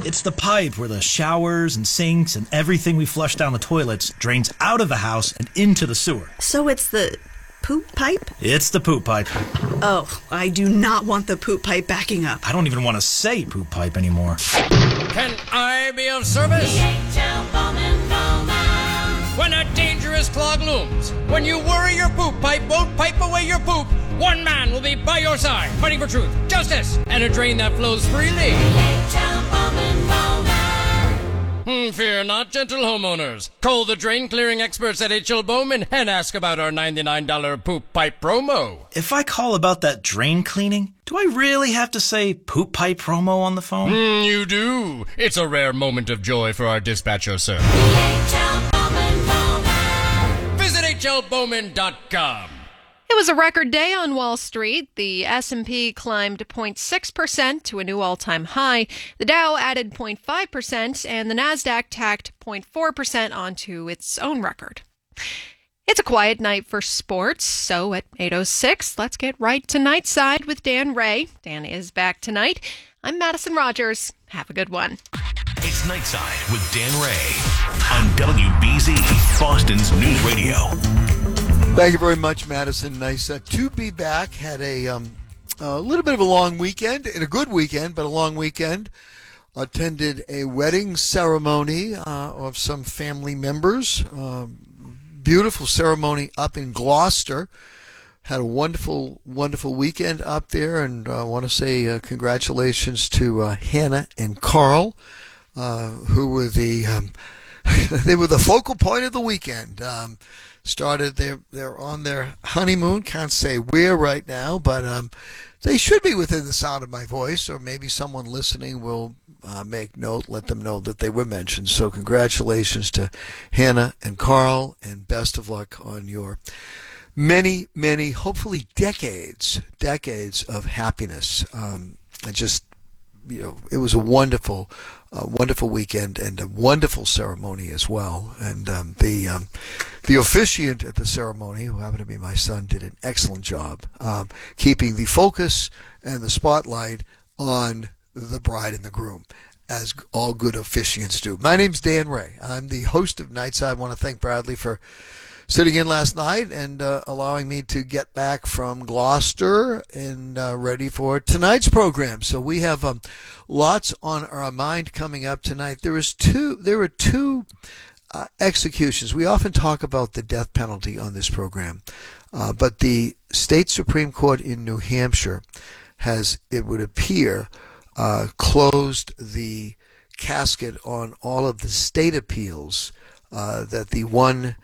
It's the pipe where the showers and sinks and everything we flush down the toilets drains out of the house and into the sewer. So it's the poop pipe? It's the poop pipe. Oh, I do not want the poop pipe backing up. I don't even want to say poop pipe anymore. Can I be of service? When a dangerous clog looms, when you worry your poop pipe won't pipe away your poop, one man will be by your side, fighting for truth, justice, and a drain that flows freely. Fear not, gentle homeowners. Call the drain clearing experts at H.L. Bowman and ask about our $99 poop pipe promo. If I call about that drain cleaning, do I really have to say poop pipe promo on the phone? You do. It's a rare moment of joy for our dispatcher, sir. Visit hlbowman.com. It was a record day on Wall Street. The S&P climbed 0.6% to a new all-time high. The Dow added 0.5%, and the Nasdaq tacked 0.4% onto its own record. It's a quiet night for sports, so at 8:06, let's get right to Nightside with Dan Ray. Dan is back tonight. I'm Madison Rogers. Have a good one. It's Nightside with Dan Ray on WBZ, Boston's News Radio. Thank you very much, Madison. Nice to be back. Had a little bit of a long weekend, and a good weekend, but a long weekend. Attended a wedding ceremony of some family members. Beautiful ceremony up in Gloucester. Had a wonderful, wonderful weekend up there, and I want to say congratulations to Hannah and Carl, who were they were the focal point of the weekend. Started they're on their honeymoon. Can't say where right now, but they should be within the sound of my voice, or maybe someone listening will make note, let them know that they were mentioned. So congratulations to Hannah and Carl, and best of luck on your many, many, hopefully decades of happiness. It was a wonderful weekend and a wonderful ceremony as well. And the officiant at the ceremony, who happened to be my son, did an excellent job keeping the focus and the spotlight on the bride and the groom, as all good officiants do. My name's Dan Ray. I'm the host of Nightside. I want to thank Bradley for sitting in last night and allowing me to get back from Gloucester and ready for tonight's program. So we have lots on our mind coming up tonight. There were two executions. We often talk about the death penalty on this program, but the state Supreme Court in New Hampshire has, it would appear, closed the casket on all of the state appeals that the one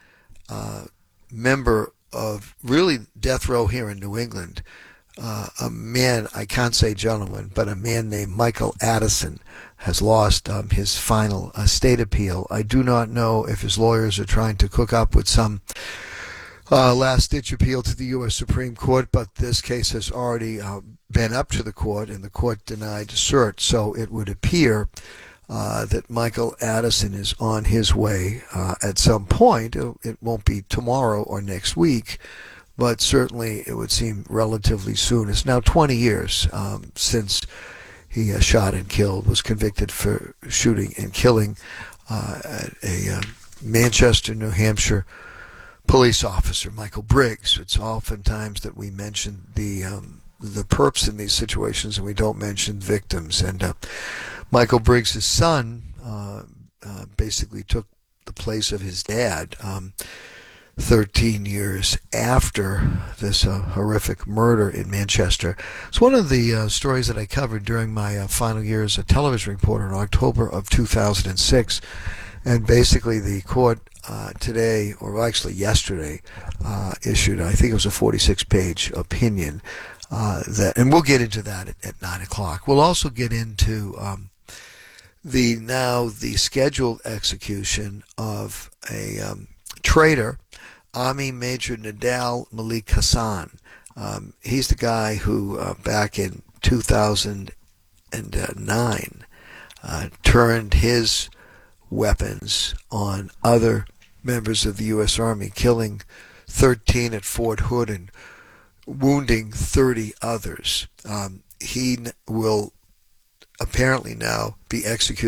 member of really death row here in New England, a man, I can't say gentleman, but a man named Michael Addison has lost his final state appeal. I do not know if his lawyers are trying to cook up with some last-ditch appeal to the U.S. Supreme Court, but this case has already been up to the court, and the court denied cert. So it would appear that Michael Addison is on his way at some point. It won't be tomorrow or next week, but certainly it would seem relatively soon. It's now 20 years since he shot and killed, was convicted for shooting and killing a Manchester, New Hampshire police officer, Michael Briggs. It's oftentimes that we mention the perps in these situations and we don't mention victims. And Michael Briggs' son basically took the place of his dad 13 years after this horrific murder in Manchester. It's one of the stories that I covered during my final year as a television reporter in October of 2006. And basically the court today, or actually yesterday, issued, I think it was a 46-page opinion and we'll get into that at 9 o'clock. We'll also get into the scheduled execution of a traitor, Army Major Nadal Malik Hassan. He's the guy who back in 2009 turned his weapons on other members of the U.S. Army, killing 13 at Fort Hood and wounding 30 others. He will apparently now be executed